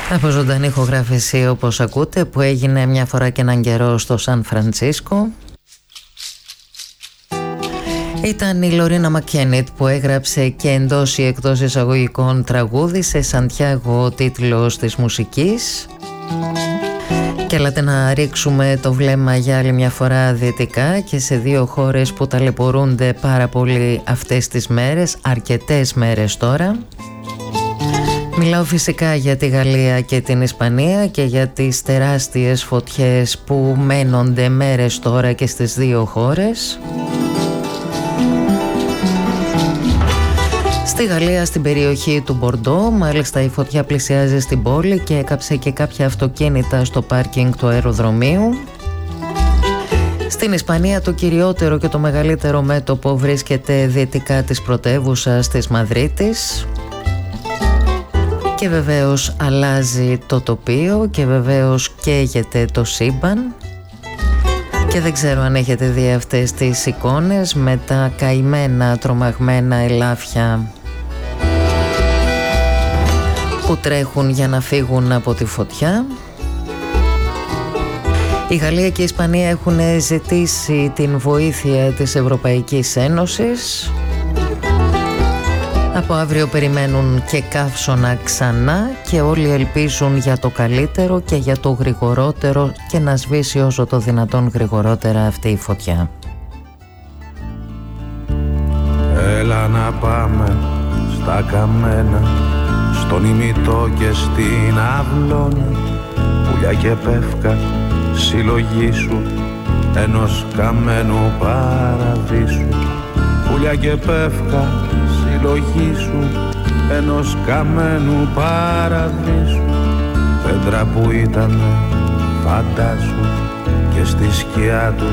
Από ζωντανή ηχογράφηση, όπως ακούτε, που έγινε μια φορά και έναν καιρό στο Σαν Φρανσίσκο. Ήταν η Λορίνα Μακένιτ που έγραψε και εντός ή εκτός εισαγωγικών τραγούδι σε Σαντιάγο ο τίτλος της μουσικής. Και έλατε να ρίξουμε το βλέμμα για άλλη μια φορά δυτικά και σε δύο χώρες που ταλαιπωρούνται πάρα πολύ αυτές τις μέρες, αρκετές μέρες τώρα. Μιλάω φυσικά για τη Γαλλία και την Ισπανία και για τις τεράστιες φωτιές που μένονται μέρες τώρα και στις δύο χώρες. Στη Γαλλία, στην περιοχή του Μπορντό, μάλιστα η φωτιά πλησιάζει στην πόλη και έκαψε και κάποια αυτοκίνητα στο πάρκινγκ του αεροδρομίου. Στην Ισπανία το κυριότερο και το μεγαλύτερο μέτωπο βρίσκεται δυτικά της πρωτεύουσας της Μαδρίτης. Και βεβαίως αλλάζει το τοπίο και βεβαίως καίγεται το σύμπαν. Και δεν ξέρω αν έχετε δει αυτές τις εικόνες με τα καημένα, τρομαγμένα ελάφια που τρέχουν για να φύγουν από τη φωτιά. Η Γαλλία και η Ισπανία έχουν ζητήσει την βοήθεια της Ευρωπαϊκής Ένωσης. Από αύριο περιμένουν και καύσωνα ξανά και όλοι ελπίζουν για το καλύτερο και για το γρηγορότερο και να σβήσει όσο το δυνατόν γρηγορότερα αυτή η φωτιά. Έλα να πάμε στα καμένα, στον ημιτό και στην αυλώνα, πουλιά και πεύκα συλλογή σου ενός καμένου παραδείσου. Πουλιά και πεύκα συλλογή σου ενός καμένου παραδείσου. Πέτρα που ήταν φαντάσου και στη σκιά του